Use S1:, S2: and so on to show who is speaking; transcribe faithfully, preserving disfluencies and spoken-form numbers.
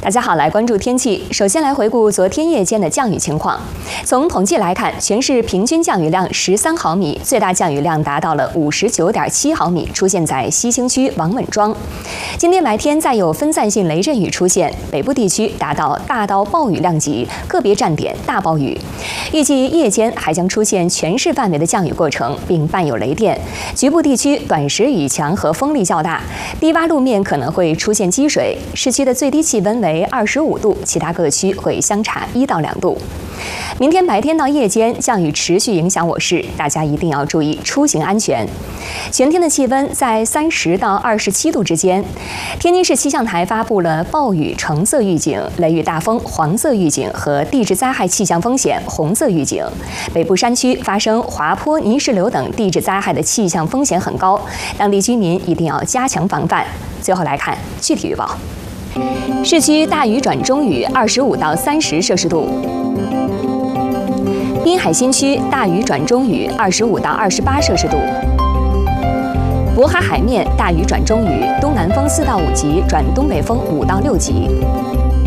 S1: 大家好，来关注天气。首先来回顾昨天夜间的降雨情况。从统计来看，全市平均降雨量十三毫米，最大降雨量达到了五十九点七毫米，出现在西青区王稳庄。今天白天再有分散性雷阵雨出现，北部地区达到大到暴雨量级，个别站点大暴雨。预计夜间还将出现全市范围的降雨过程，并伴有雷电，局部地区短时雨强和风力较大，低洼路面可能会出现积水。市区的最低气温为二十五度，其他各区会相差一到两度。明天白天到夜间降雨持续影响我市，大家一定要注意出行安全。全天的气温在三十到二十七度之间。天津市气象台发布了暴雨橙色预警、雷雨大风黄色预警和地质灾害气象风险红色预警。北部山区发生滑坡、泥石流等地质灾害的气象风险很高，当地居民一定要加强防范。最后来看具体预报。市区大雨转中雨，二十五到三十摄氏度。滨海新区大雨转中雨，二十五到二十八摄氏度。渤海海面大雨转中雨，东南风四到五级转东北风五到六级。